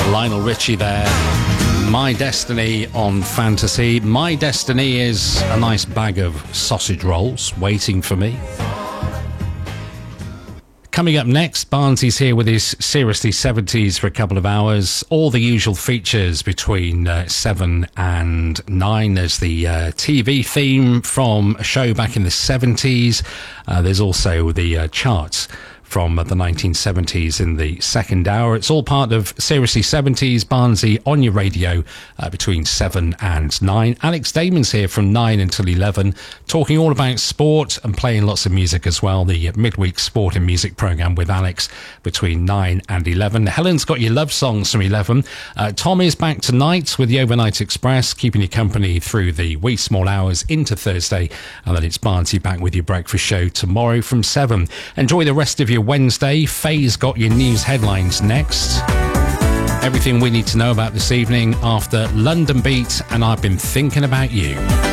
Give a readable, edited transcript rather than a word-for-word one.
Lionel Richie there. My Destiny on Fantasy. My destiny is a nice bag of sausage rolls waiting for me. Coming up next, Barnsley's here with his Seriously 70s for a couple of hours. All the usual features between 7 and 9. There's the TV theme from a show back in the 70s. There's also the charts from the 1970s in the second hour. It's all part of Seriously 70s, Barnsley on your radio between 7 and 9. Alex Damon's here from 9 until 11, talking all about sport and playing lots of music as well. The midweek sport and music programme with Alex between 9 and 11. Helen's got your love songs from 11. Tom is back tonight with the Overnight Express, keeping you company through the wee small hours into Thursday. And then it's Barnsley back with your breakfast show tomorrow from 7. Enjoy the rest of your Wednesday. Faye's got your news headlines next. Everything we need to know about this evening after London Beat and I've Been Thinking About You.